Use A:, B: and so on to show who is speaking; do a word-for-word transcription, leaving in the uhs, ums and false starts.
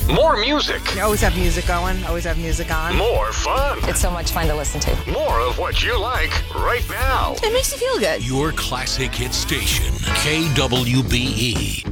A: More music.
B: You always have music going, always have music on.
A: More fun.
C: It's so much fun to listen to.
A: More of what you like right now.
B: It makes you feel good.
D: Your classic hit station, K W B E.